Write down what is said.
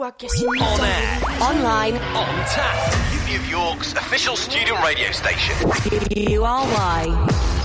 On air. Online. On tap. Uni of York's official student radio station. URY.